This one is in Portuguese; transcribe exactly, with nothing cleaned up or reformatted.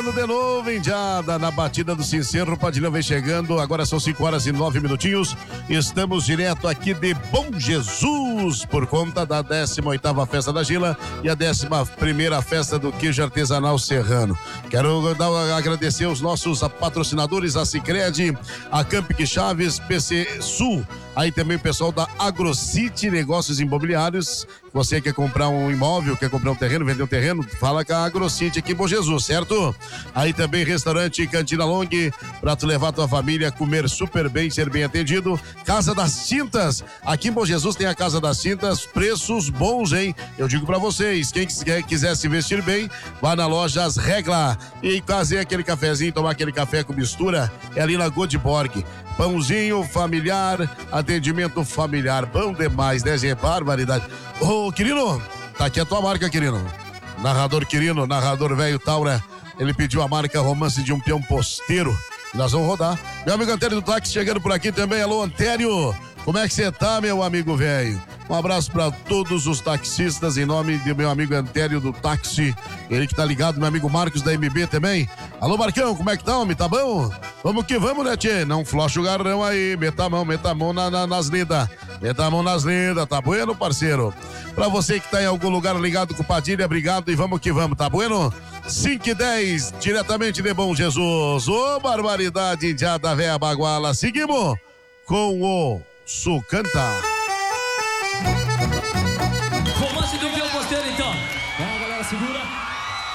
chegando de novo, indiada, na batida do Sincero. O Padilhão vem chegando, agora são cinco horas e nove minutinhos. Estamos direto aqui de Bom Jesus, por conta da décima oitava Festa da Gila e a décima primeira Festa do Queijo Artesanal Serrano. Quero dar, agradecer os nossos patrocinadores, a Sicredi, a Campic Chaves, P C Sul, aí também o pessoal da AgroCity Negócios Imobiliários. Você quer comprar um imóvel, quer comprar um terreno, vender um terreno, fala com a AgroCity aqui em Bom Jesus, certo? Aí também restaurante Cantina Long, pra tu levar tua família, comer super bem, ser bem atendido. Casa das Tintas, aqui em Bom Jesus tem a Casa das Tintas, preços bons, hein? Eu digo pra vocês, quem quiser se vestir bem, vá na loja As Regla e fazer aquele cafezinho, tomar aquele café com mistura, é ali na Godborg. Pãozinho familiar, atendimento familiar, bom demais, né, gente? Barbaridade. Ô, Quirino, tá aqui a tua marca, Quirino. Narrador Quirino, narrador velho Taura, ele pediu a marca Romance de um Peão Posteiro. Nós vamos rodar. Meu amigo Antério do Táxi chegando por aqui também. Alô, Antério, como é que você tá, meu amigo velho? Um abraço para todos os taxistas, em nome do meu amigo Antério do Táxi, ele que tá ligado, meu amigo Marcos da M B também. Alô, Marcão, como é que tá, homem? Tá bom? Vamos que vamos, né, tchê? Não flocha o garrão aí, meta a mão, meta a mão na, na, nas lidas, meta a mão nas lidas, tá bueno, parceiro? Pra você que tá em algum lugar ligado com o Padilha, obrigado e vamos que vamos, tá bueno? cinco e dez, diretamente de Bom Jesus. Ô, barbaridade, indiada véia baguala. Seguimos com o Sucanta.